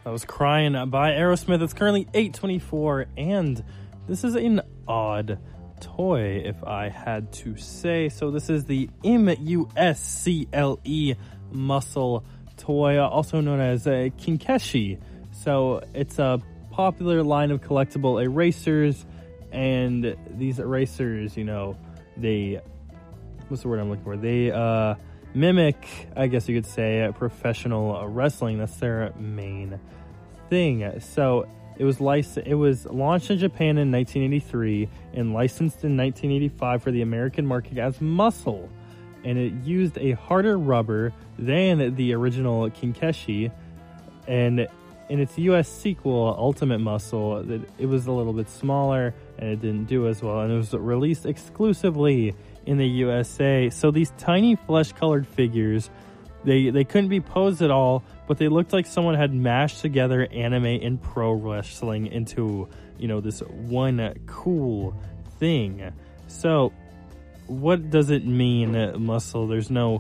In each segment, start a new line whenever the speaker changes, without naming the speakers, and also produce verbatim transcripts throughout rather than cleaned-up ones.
That was Crying by Aerosmith. It's currently eight twenty-four, and this is an odd toy, if I had to say. So this is the M U S C L E muscle toy, also known as a Kinkeshi. So it's a popular line of collectible erasers, and these erasers, you know, they, what's the word I'm looking for? They uh, mimic, I guess you could say, professional wrestling. That's their main thing. So it was licensed, it was launched in Japan in nineteen eighty-three and licensed in nineteen eighty-five for the American market as Muscle. And it used a harder rubber than the original Kinkeshi. And in its U S sequel, Ultimate Muscle, it was a little bit smaller and it didn't do as well. And it was released exclusively in the U S A. So these tiny flesh-colored figures, they they couldn't be posed at all, but they looked like someone had mashed together anime and pro wrestling into, you know, this one cool thing. So what does it mean, uh, muscle? There's no...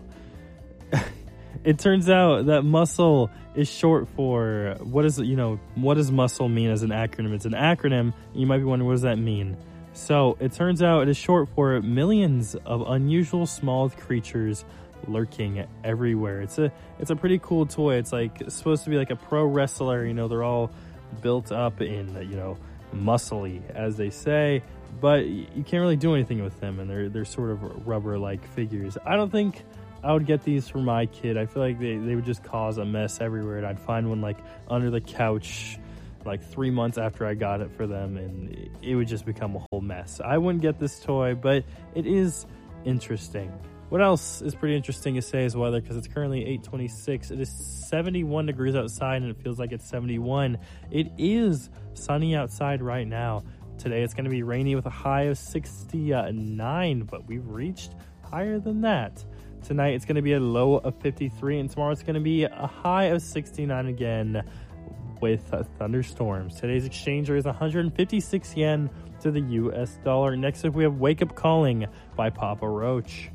It turns out that muscle is short for... What is, you know, what does muscle mean as an acronym? It's an acronym. You might be wondering, what does that mean? So it turns out it is short for millions of unusual small creatures lurking everywhere. It's a it's a pretty cool toy. It's like it's supposed to be like a pro wrestler. You know, they're all built up in, you know, muscly, as they say, but you can't really do anything with them, and they're they're sort of rubber-like figures. I don't think I would get these for my kid. I feel like they, they would just cause a mess everywhere, and I'd find one like under the couch like three months after I got it for them, and it would just become a whole mess. I wouldn't get this toy, but it is interesting. What else is pretty interesting to say is weather, because it's currently eight twenty-six. It is seventy-one degrees outside, and it feels like it's seventy-one. It is sunny outside right now. Today it's going to be rainy with a high of sixty-nine, but we've reached higher than that. Tonight it's going to be a low of fifty-three, and tomorrow it's going to be a high of sixty-nine again with uh, thunderstorms. Today's exchange rate is one hundred fifty-six yen to the U S dollar. Next up we have Wake Up Calling by Papa Roach.